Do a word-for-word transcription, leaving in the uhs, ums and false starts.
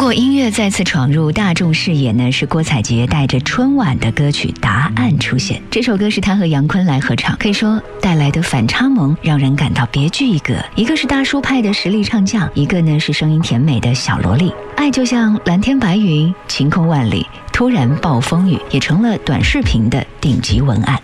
果音乐再次闯入大众视野呢，是郭采洁带着春晚的歌曲《答案》出现。这首歌是她和杨坤来合唱，可以说带来的反差萌让人感到别具一格。一个是大叔派的实力唱将，一个呢是声音甜美的小萝莉。爱就像蓝天白云，晴空万里，突然暴风雨，也成了短视频的顶级文案。